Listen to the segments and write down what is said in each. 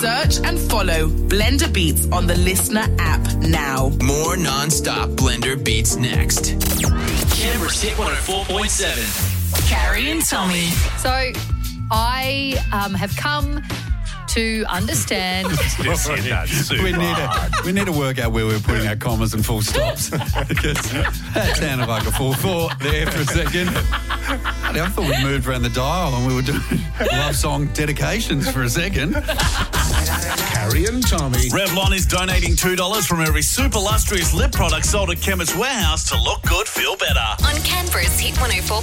Search and follow Blender Beats on the Listener app now. More non-stop Blender Beats next. Canberra's Hit 104.7. Carrie and Tommy. So I have come to understand. We need to work out where we're putting our commas and full stops. Because that sounded like a full thought there for a second. I thought we moved around the dial and we were doing love song dedications for a second. Carrie and Tommy. Revlon is donating $2 from every super lustrous lip product sold at Chemist Warehouse to look good, feel better. On Canberra's Hit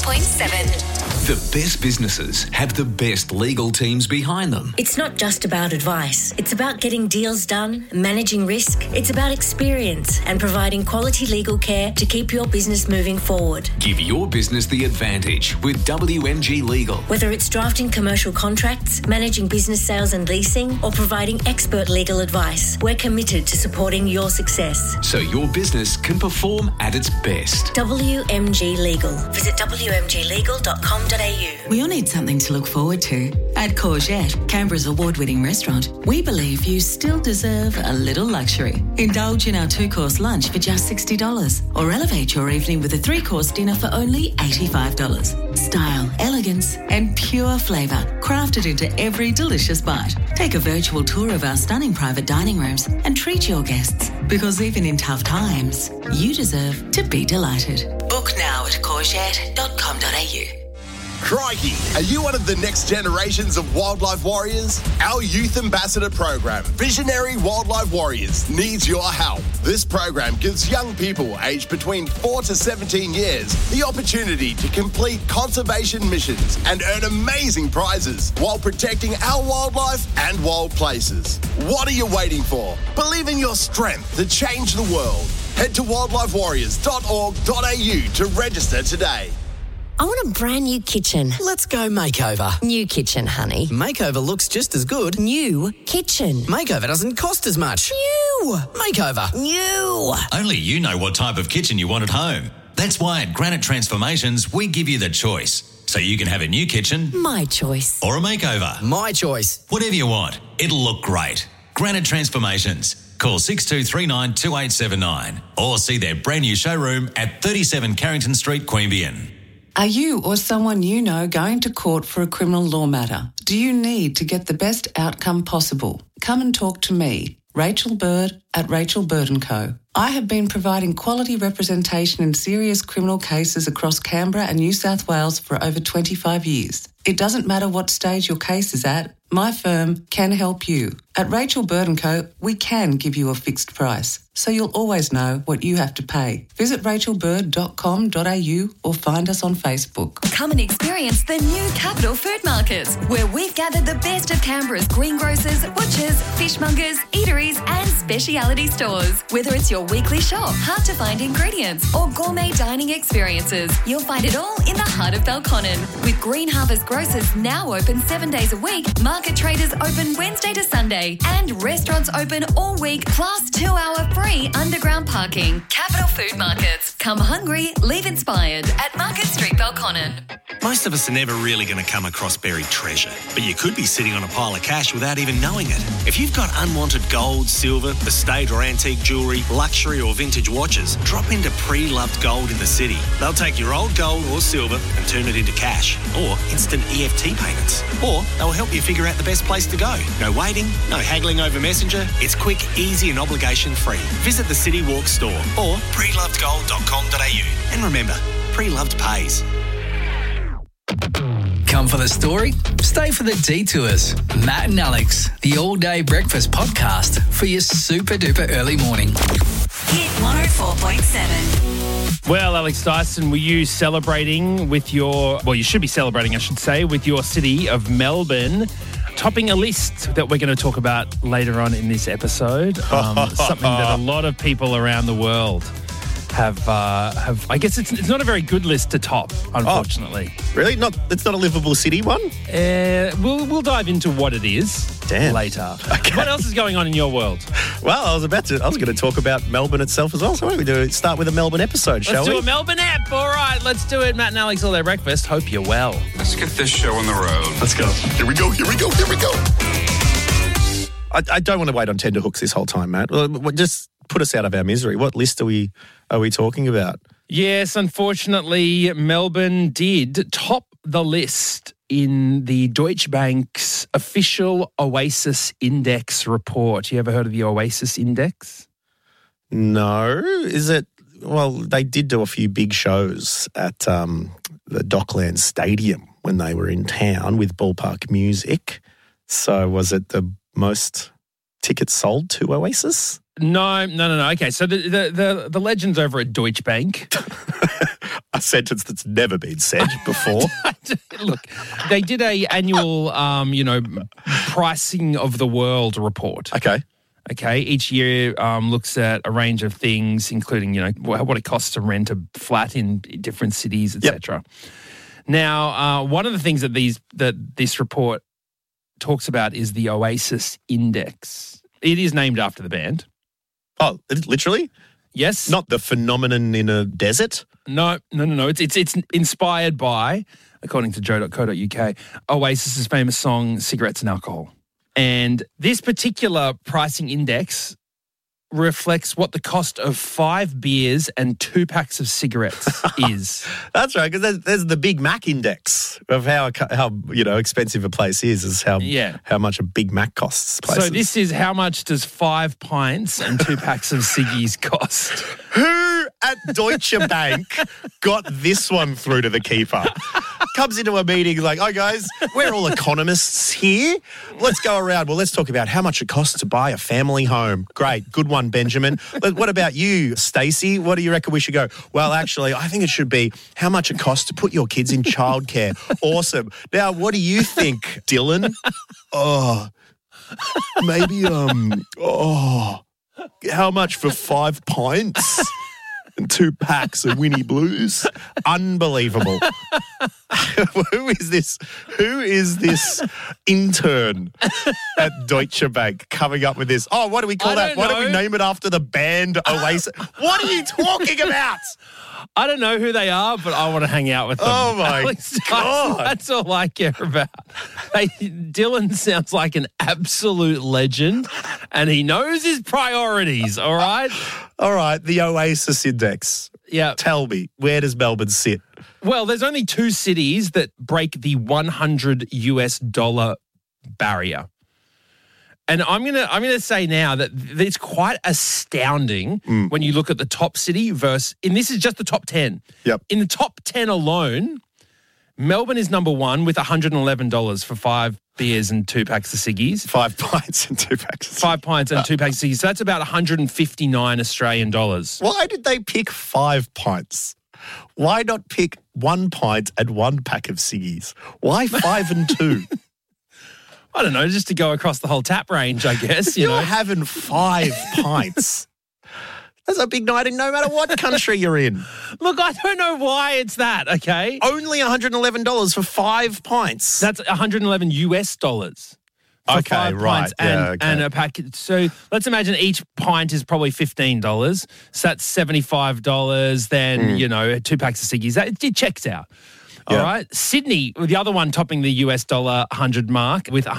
104.7. The best businesses have the best legal teams behind them. It's not just about advice. It's about getting deals done, managing risk. It's about experience and providing quality legal care to keep your business moving forward. Give your business the advantage with WMG Legal. Whether it's drafting commercial contracts, managing business sales and leasing, or providing expert legal advice, we're committed to supporting your success. So your business can perform at its best. WMG Legal. Visit wmglegal.com.au. We all need something to look forward to. At Courgette, Canberra's award-winning restaurant, we believe you still deserve a little luxury. Indulge in our 2-course lunch for just $60 or elevate your evening with a 3-course dinner for only $85. Style, elegance and pure flavour crafted into every delicious bite. Take a virtual tour of our stunning private dining rooms and treat your guests, because even in tough times, you deserve to be delighted. Book now at courgette.com.au. Crikey, are you one of the next generations of wildlife warriors? Our Youth Ambassador program, Visionary Wildlife Warriors, needs your help. This program gives young people aged between 4 to 17 years the opportunity to complete conservation missions and earn amazing prizes while protecting our wildlife and wild places. What are you waiting for? Believe in your strength to change the world. Head to wildlifewarriors.org.au to register today. I want a brand new kitchen. Let's go makeover. New kitchen, honey. Makeover looks just as good. New kitchen. Makeover doesn't cost as much. New. Makeover. New. Only you know what type of kitchen you want at home. That's why at Granite Transformations, we give you the choice. So you can have a new kitchen. My choice. Or a makeover. My choice. Whatever you want. It'll look great. Granite Transformations. Call 6239 2879 or see their brand new showroom at 37 Carrington Street, Queanbeyan. Are you or someone you know going to court for a criminal law matter? Do you need to get the best outcome possible? Come and talk to me, Rachel Bird at Rachel Bird & Co. I have been providing quality representation in serious criminal cases across Canberra and New South Wales for over 25 years. It doesn't matter what stage your case is at, my firm can help you. At Rachel Bird & Co, we can give you a fixed price, so you'll always know what you have to pay. Visit rachelbird.com.au or find us on Facebook. Come and experience the new Capital Food Market, where we've gathered the best of Canberra's greengrocers, butchers, fishmongers, eateries and speciality stores. Whether it's your weekly shop, hard-to-find ingredients or gourmet dining experiences, you'll find it all in the heart of Belconnen. With Green Harvest Grocers now open 7 days a week, market traders open Wednesday to Sunday, and restaurants open all week, plus 2-hour free underground parking. Capital Food Markets. Come hungry, leave inspired at Market Street, Belconnen. Most of us are never really going to come across buried treasure, but you could be sitting on a pile of cash without even knowing it. If you've got unwanted gold, silver, estate or antique jewellery, luxury or vintage watches, drop into Pre-Loved Gold in the city. They'll take your old gold or silver and turn it into cash or instant EFT payments. Or they'll help you figure out the best place to go. No waiting, no haggling over Messenger. It's quick, easy and obligation-free. Visit the City Walk store or prelovedgold.com.au. And remember, Pre-Loved pays. Come for the story, stay for the detours. Matt and Alex, the all-day breakfast podcast for your super-duper early morning. Hit 104.7. Well, Alex Dyson, were you celebrating with your... Well, you should be celebrating, I should say, with your city of Melbourne, topping a list that we're going to talk about later on in this episode. Something that a lot of people around the world have I guess it's not a very good list to top, unfortunately. Oh, really? It's not a livable city one? We'll dive into what it is later. Okay. What else is going on in your world? Well, I was going to talk about Melbourne itself as well. So why don't we start with a Melbourne episode, shall we? Let's do a Melbourne ep. All right, let's do it. Matt and Alex All Day Breakfast. Hope you're well. Let's get this show on the road. Let's go. Here we go. I don't want to wait on tenterhooks this whole time, Matt. Well, just put us out of our misery. What list are we talking about? Yes, unfortunately, Melbourne did top the list in the Deutsche Bank's official Oasis Index report. You ever heard of the Oasis Index? No. Is it? Well, they did do a few big shows at the Docklands Stadium when they were in town with Ballpark Music. So was it the most tickets sold to Oasis? No. Okay, so the legends over at Deutsche Bank. A sentence that's never been said before. Look, they did a annual, pricing of the world report. Okay, each year looks at a range of things, including, what it costs to rent a flat in different cities, etc. Now, one of the things that this report talks about is the Oasis Index. It is named after the band. Oh, literally? Yes. Not the phenomenon in a desert? No. It's inspired by, according to joe.co.uk, Oasis's famous song, Cigarettes and Alcohol. And this particular pricing index reflects what the cost of 5 beers and 2 packs of cigarettes is. That's right, because there's the Big Mac index of how expensive a place is how much a Big Mac costs places. So this is how much does 5 pints and 2 packs of ciggies cost? Who at Deutsche Bank got this one through to the keeper? Comes into a meeting like, oh, guys, we're all economists here. Let's go around. Well, let's talk about how much it costs to buy a family home. Great. Good one, Benjamin. What about you, Stacey? What do you reckon we should go? Well, actually, I think it should be how much it costs to put your kids in childcare. Awesome. Now, what do you think, Dylan? Maybe, how much for 5 pints? And 2 packs of Winnie Blues. Unbelievable. Who is this intern at Deutsche Bank coming up with this? Oh, what do we call that? Why don't we name it after the band Oasis? What are you talking about? I don't know who they are, but I want to hang out with them. Oh, my God. That's all I care about. Hey, Dylan sounds like an absolute legend, and he knows his priorities, all right? All right, the Oasis Index. Yeah. Tell me, where does Melbourne sit? Well, there's only 2 cities that break the $100 barrier. And I'm gonna say now that it's quite astounding when you look at the top city versus, and this is just the top 10. Yep. In the top 10 alone, Melbourne is number 1 with $111 for 5 beers and 2 packs of ciggies. 5 pints and 2 packs of ciggies. 5 pints and 2 packs of ciggies. So that's about 159 Australian dollars. Why did they pick 5 pints? Why not pick 1 pint and 1 pack of ciggies? Why 5 and 2? I don't know, just to go across the whole tap range, I guess. You're having 5 pints. That's a big night in no matter what country you're in. Look, I don't know why it's that, okay? Only $111 for 5 pints. That's $111 US dollars. For 5 pints and a packet. So let's imagine each pint is probably $15. So that's $75. Then, 2 packs of ciggies. It checks out. All right. Sydney, the other one topping the US dollar 100 mark with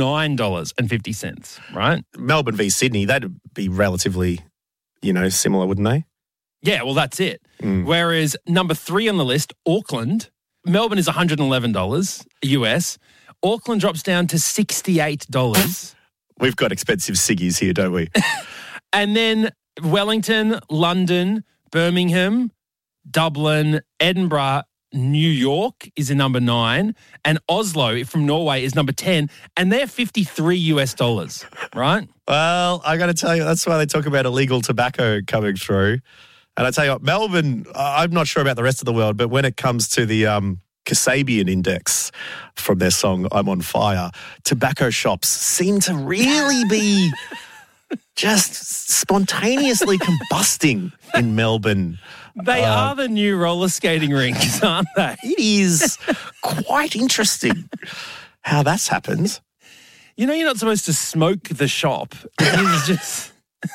$109.50, right? Melbourne v Sydney, that'd be relatively, similar, wouldn't they? Yeah, well, that's it. Whereas number 3 on the list, Auckland, Melbourne is $111 US. Auckland drops down to $68. We've got expensive ciggies here, don't we? And then Wellington, London, Birmingham, Dublin, Edinburgh, New York is in number 9, and Oslo from Norway is number 10, and they're $53 US, right? Well, I got to tell you, that's why they talk about illegal tobacco coming through. And I tell you what, Melbourne, I'm not sure about the rest of the world, but when it comes to the Kasabian Index from their song I'm on Fire, tobacco shops seem to really be just spontaneously combusting in Melbourne. They are the new roller skating rinks, aren't they? It is quite interesting how that's happened. You're not supposed to smoke the shop. It's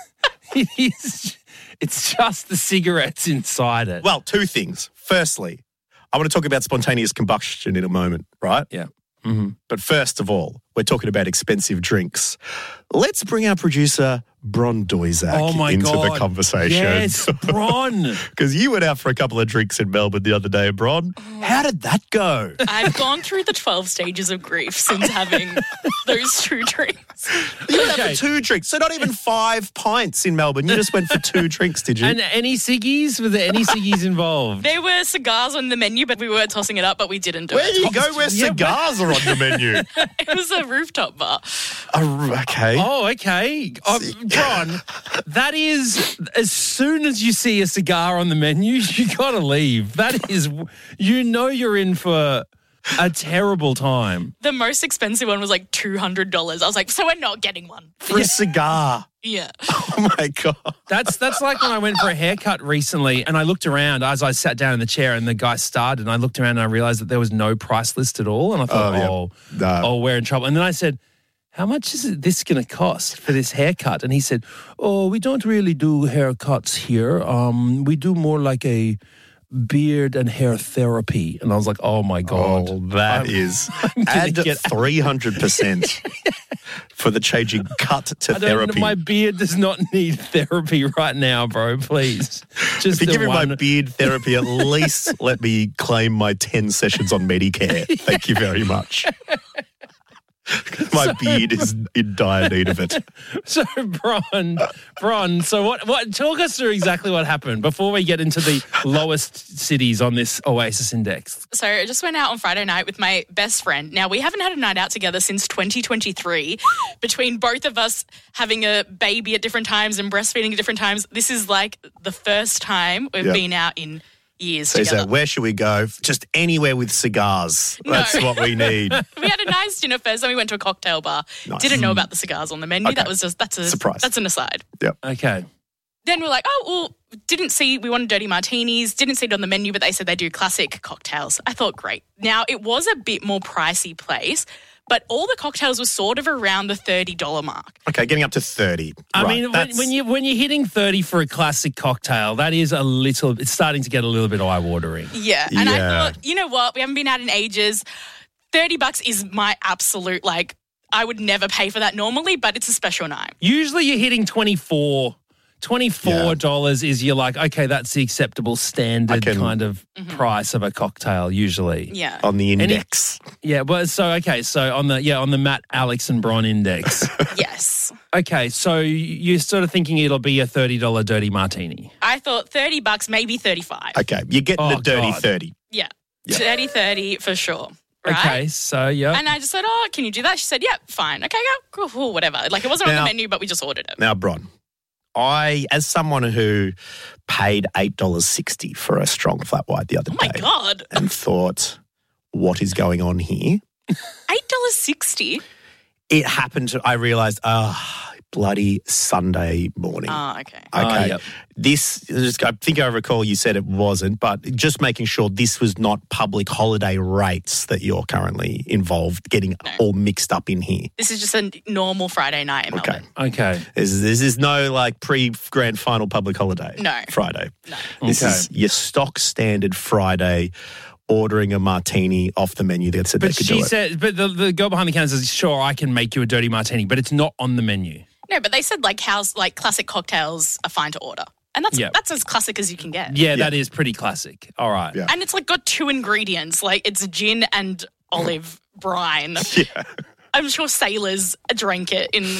just the cigarettes inside it. Well, 2 things. Firstly, I want to talk about spontaneous combustion in a moment, right? Yeah. But first of all, we're talking about expensive drinks. Let's bring our producer, Bron Doizak, into the conversation. Yes, Bron. Because you went out for a couple of drinks in Melbourne the other day, Bron. How did that go? I've gone through the 12 stages of grief since having those 2 drinks. You went out for 2 drinks, so not even 5 pints in Melbourne. You just went for 2 drinks, did you? And any ciggies? Were there any ciggies involved? There were cigars on the menu, but we were tossing it up, but we didn't do it. Where do you go where cigars are on the menu? It was a rooftop bar. Okay. Oh, okay. Bron, that is, as soon as you see a cigar on the menu, you got to leave. That is, you're in for a terrible time. The most expensive one was like $200. I was like, so we're not getting one. For a cigar? Yeah. Oh, my God. That's like when I went for a haircut recently and I looked around as I sat down in the chair and the guy started and I looked around and I realised that there was no price list at all. And I thought, we're in trouble. And then I said, how much is this going to cost for this haircut? And he said, we don't really do haircuts here. We do more like a beard and hair therapy. And I was like, oh, my God. Oh, that is add 300% for the changing cut to therapy. My beard does not need therapy right now, bro, please. Just if you give me my beard therapy, at least let me claim my 10 sessions on Medicare. Thank you very much. My beard is in dire need of it. So, Bron, so what? Talk us through exactly what happened before we get into the lowest cities on this Oasis Index. So I just went out on Friday night with my best friend. Now, we haven't had a night out together since 2023. Between both of us having a baby at different times and breastfeeding at different times, this is like the first time we've been out in years so together. So where should we go? Just anywhere with cigars. That's what we need. We had a nice dinner first, then we went to a cocktail bar. Nice. Didn't know about the cigars on the menu. Okay. That was just that's a surprise. That's an aside. Yep. Okay. Then we're like, we wanted dirty martinis, didn't see it on the menu, but they said they do classic cocktails. I thought, great. Now, it was a bit more pricey place, but all the cocktails were sort of around the $30 mark. Okay, getting up to 30. I mean, when you're hitting 30 for a classic cocktail, that is it's starting to get a little bit eye-watering. Yeah, and I thought, you know what, we haven't been out in ages. $30 is my absolute, I would never pay for that normally, but it's a special night. Usually you're hitting $24 is you're like, okay, that's the acceptable standard kind of price of a cocktail usually. Yeah. On the index. So on the Matt, Alex and Bron index. Yes. Okay, so you're sort of thinking it'll be a $30 dirty martini. I thought $30, maybe $35. Okay, you're getting the dirty 30. Yeah. Dirty 30 for sure. Right? Okay, so yeah. And I just said, can you do that? She said, yeah, fine. Okay, go, cool, whatever. It wasn't on the menu, but we just ordered it. Now, Bron, as someone who paid $8.60 for a strong flat white the other day. Oh, my God. And thought, what is going on here? $8.60? It happened I realised, bloody Sunday morning. Oh, okay. Okay. Yep. I think I recall you said it wasn't, but just making sure this was not public holiday rates that you're currently involved getting all mixed up in here. This is just a normal Friday night in Melbourne. Okay. This is no pre-grand final public holiday. No. Friday. No. This is your stock standard Friday ordering a martini off the menu. That said But they could she do it. said, but the girl behind the counter says, sure, I can make you a dirty martini, but it's not on the menu. No, but they said classic cocktails are fine to order. And that's as classic as you can get. Yeah, that is pretty classic. All right. Yeah. And it's got 2 ingredients. It's gin and olive brine. Yeah. I'm sure sailors drank it in,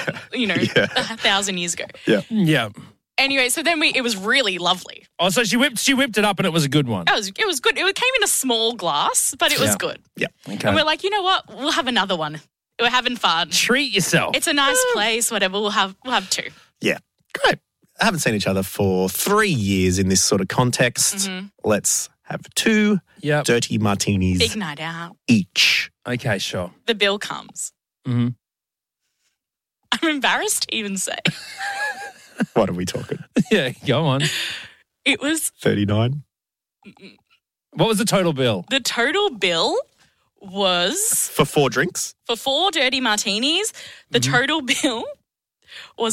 1,000 years ago. Yeah. Yeah. Anyway, so then it was really lovely. Oh, so she whipped it up and it was a good one. It was good. It came in a small glass, but it was good. Yeah. Okay. And we're like, you know what? We'll have another one. We're having fun. Treat yourself. It's a nice place, whatever. We'll have 2. Yeah. Great. I haven't seen each other for 3 years in this sort of context. Mm-hmm. Let's have 2 dirty martinis Big night out. each. Okay, sure. The bill comes. Mm-hmm. I'm embarrassed to even say. What are we talking? Yeah, go on. It was 39. What was the total bill? The total bill was for 4 drinks. For 4 dirty martinis. The total bill was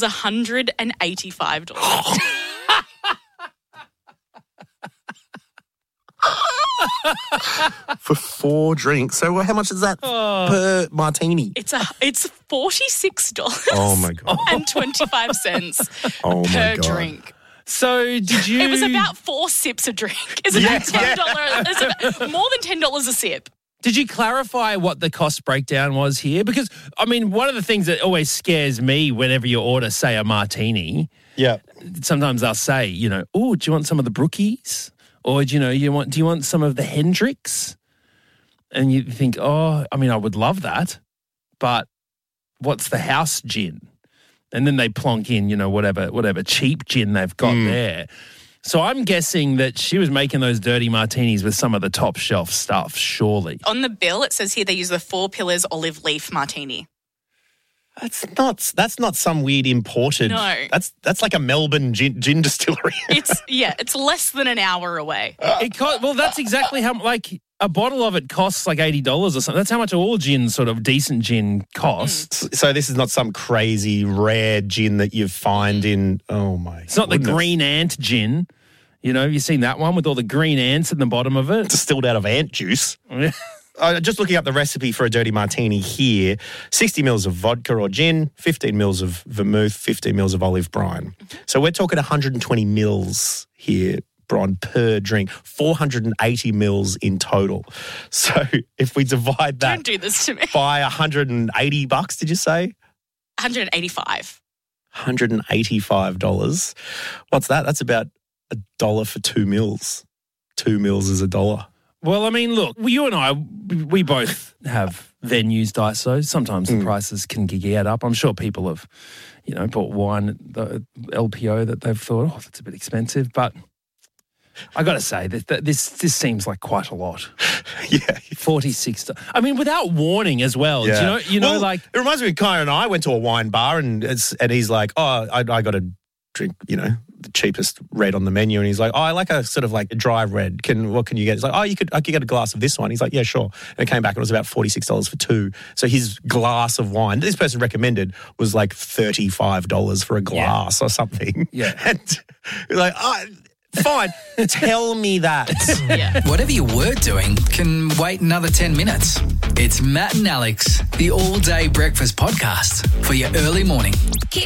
$185. For 4 drinks. So how much is that per martini? It's $46. Oh, my God. And 25 cents Oh, my per God. drink. So did you... It was about 4 sips a drink. It's about $10. It's more than $10 a sip. Did you clarify what the cost breakdown was here? Because, I mean, one of the things that always scares me whenever you order, say, a martini, sometimes they'll say, you know, oh, do you want some of the Brookies? Or, do you want some of the Hendricks? And you think, oh, I mean, I would love that, but what's the house gin? And then they plonk in, whatever cheap gin they've got there. So I'm guessing that she was making those dirty martinis with some of the top shelf stuff, surely. On the bill, it says here they use the 4 Pillars olive leaf martini. That's not some weird imported. No. That's like a Melbourne gin distillery. It's less than an hour away. Well, that's exactly how, like, a bottle of it costs like $80 or something. That's how much all gin, sort of decent gin, costs. So this is not some crazy rare gin that you find in, It's not the green ant gin. You know, you've seen that one with all the green ants in the bottom of it? Distilled out of ant juice. Just looking up the recipe for a dirty martini here, 60 mils of vodka or gin, 15 mils of vermouth, 15 mils of olive brine. So we're talking 120 mils here, Bron, per drink, 480 mils in total. So if we divide that Don't do this to me. by $180, did you say? 185. $185. What's that? That's about $1 for 2 mils. 2 mils is $1. Well, I mean, look, you and I, we both have venues, Daiso. Sometimes the prices can get up. I'm sure people have, bought wine at the LPO that they've thought, oh, that's a bit expensive. But I got to say that this seems like quite a lot. Yeah. $46. I mean, without warning as well. Yeah. Well, like... It reminds me of Kyle and I went to a wine bar and he's like, oh, I got to drink, the cheapest red on the menu. And he's like, oh, I like a sort of like a dry red. What can you get? He's like, oh, I could get a glass of this one. He's like, yeah, sure. And it came back and it was about $46 for 2. So his glass of wine, this person recommended, was like $35 for a glass or something. Yeah. And you're like, oh, fine, tell me that. Whatever you were doing can wait another 10 minutes. It's Matt and Alex, the all-day breakfast podcast for your early morning. Keep